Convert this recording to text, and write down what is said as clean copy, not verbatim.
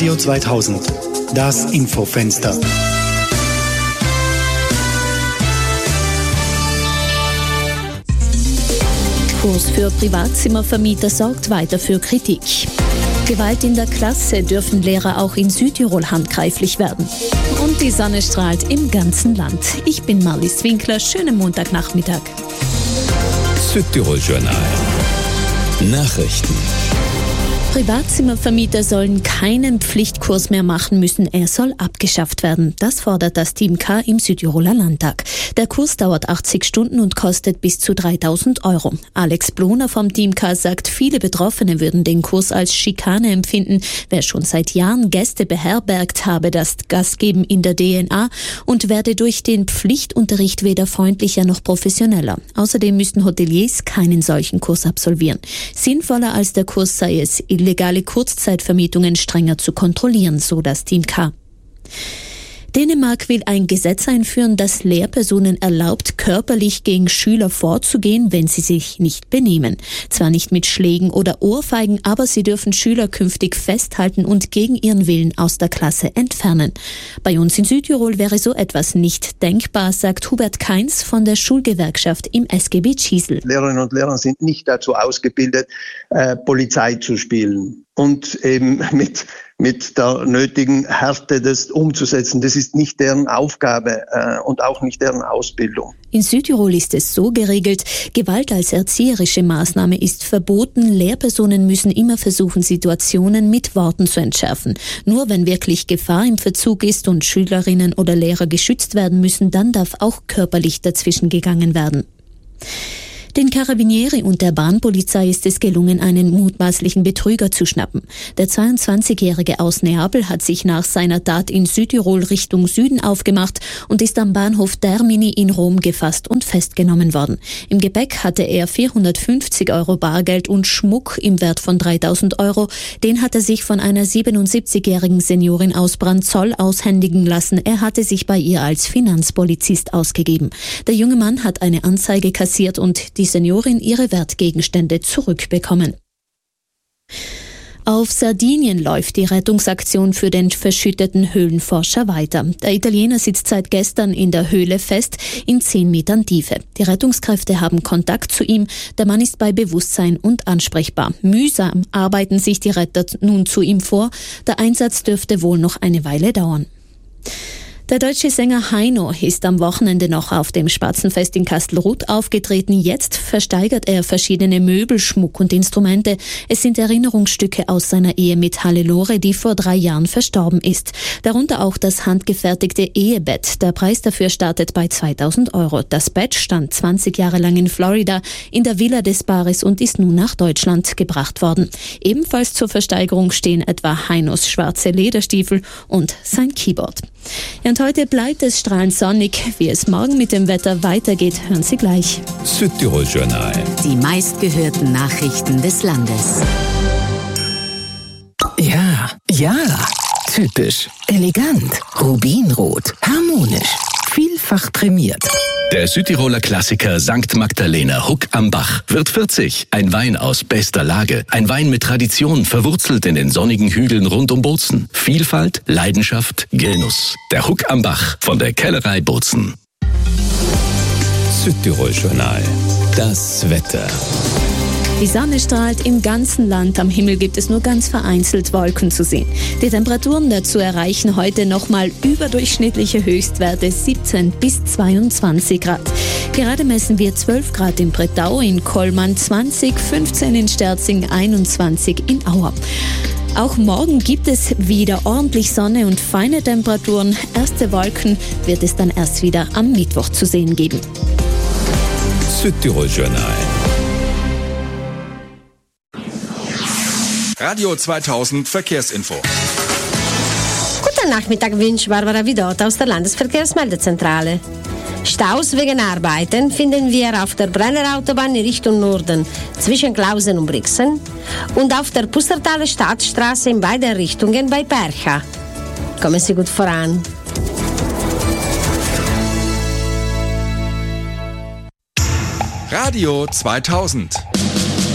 Radio 2000, das Infofenster. Kurs für Privatzimmervermieter sorgt weiter für Kritik. Gewalt in der Klasse, dürfen Lehrer auch in Südtirol handgreiflich werden. Und die Sonne strahlt im ganzen Land. Ich bin Marlies Winkler, schönen Montagnachmittag. Südtirol Journal. Nachrichten. Privatzimmervermieter sollen keinen Pflichtkurs mehr machen müssen, er soll abgeschafft werden. Das fordert das Team K im Südtiroler Landtag. Der Kurs dauert 80 Stunden und kostet bis zu 3.000 Euro. Alex Bloner vom Team K sagt, viele Betroffene würden den Kurs als Schikane empfinden. Wer schon seit Jahren Gäste beherbergt, habe das Gastgeben in der DNA und werde durch den Pflichtunterricht weder freundlicher noch professioneller. Außerdem müssten Hoteliers keinen solchen Kurs absolvieren. Sinnvoller als der Kurs sei es, illegale Kurzzeitvermietungen strenger zu kontrollieren, so das Team K. Dänemark will ein Gesetz einführen, das Lehrpersonen erlaubt, körperlich gegen Schüler vorzugehen, wenn sie sich nicht benehmen. Zwar nicht mit Schlägen oder Ohrfeigen, aber sie dürfen Schüler künftig festhalten und gegen ihren Willen aus der Klasse entfernen. Bei uns in Südtirol wäre so etwas nicht denkbar, sagt Hubert Kainz von der Schulgewerkschaft im SGB Tschiesel. Lehrerinnen und Lehrer sind nicht dazu ausgebildet, Polizei zu spielen. Und eben mit der nötigen Härte das umzusetzen. Das ist nicht deren Aufgabe und auch nicht deren Ausbildung. In Südtirol ist es so geregelt, Gewalt als erzieherische Maßnahme ist verboten. Lehrpersonen müssen immer versuchen, Situationen mit Worten zu entschärfen. Nur wenn wirklich Gefahr im Verzug ist und Schülerinnen oder Lehrer geschützt werden müssen, dann darf auch körperlich dazwischen gegangen werden. Den Carabinieri und der Bahnpolizei ist es gelungen, einen mutmaßlichen Betrüger zu schnappen. Der 22-Jährige aus Neapel hat sich nach seiner Tat in Südtirol Richtung Süden aufgemacht und ist am Bahnhof Termini in Rom gefasst und festgenommen worden. Im Gepäck hatte er 450 Euro Bargeld und Schmuck im Wert von 3.000 Euro. Den hat er sich von einer 77-jährigen Seniorin aus Branzoll aushändigen lassen. Er hatte sich bei ihr als Finanzpolizist ausgegeben. Der junge Mann hat eine Anzeige kassiert und die Seniorin ihre Wertgegenstände zurückbekommen. Auf Sardinien läuft die Rettungsaktion für den verschütteten Höhlenforscher weiter. Der Italiener sitzt seit gestern in der Höhle fest, in 10 Metern Tiefe. Die Rettungskräfte haben Kontakt zu ihm. Der Mann ist bei Bewusstsein und ansprechbar. Mühsam arbeiten sich die Retter nun zu ihm vor. Der Einsatz dürfte wohl noch eine Weile dauern. Der deutsche Sänger Heino ist am Wochenende noch auf dem Spatzenfest in Kastelruth aufgetreten. Jetzt versteigert er verschiedene Möbel, Schmuck und Instrumente. Es sind Erinnerungsstücke aus seiner Ehe mit Hannelore, die vor 3 Jahren verstorben ist. Darunter auch das handgefertigte Ehebett. Der Preis dafür startet bei 2.000 Euro. Das Bett stand 20 Jahre lang in Florida in der Villa des Paares und ist nun nach Deutschland gebracht worden. Ebenfalls zur Versteigerung stehen etwa Heinos schwarze Lederstiefel und sein Keyboard. Und heute bleibt es strahlend sonnig. Wie es morgen mit dem Wetter weitergeht, hören Sie gleich. Südtirol Journal. Die meistgehörten Nachrichten des Landes. Ja, typisch, elegant, rubinrot, harmonisch, vielfach prämiert. Der Südtiroler Klassiker St. Magdalena Huck am Bach wird 40. Ein Wein aus bester Lage. Ein Wein mit Tradition, verwurzelt in den sonnigen Hügeln rund um Bozen. Vielfalt, Leidenschaft, Genuss. Der Huck am Bach von der Kellerei Bozen. Südtirol Journal. Das Wetter. Die Sonne strahlt im ganzen Land. Am Himmel gibt es nur ganz vereinzelt Wolken zu sehen. Die Temperaturen dazu erreichen heute nochmal überdurchschnittliche Höchstwerte 17 bis 22 Grad. Gerade messen wir 12 Grad in Bretau, in Kollmann 20, 15 in Sterzing, 21 in Auer. Auch morgen gibt es wieder ordentlich Sonne und feine Temperaturen. Erste Wolken wird es dann erst wieder am Mittwoch zu sehen geben. Südtirol Journal. Radio 2000 Verkehrsinfo. Guten Nachmittag, wünscht Barbara Vidot aus der Landesverkehrsmeldezentrale. Staus wegen Arbeiten finden wir auf der Brennerautobahn in Richtung Norden zwischen Klausen und Brixen und auf der Pustertaler Stadtstraße in beiden Richtungen bei Percha. Kommen Sie gut voran. Radio 2000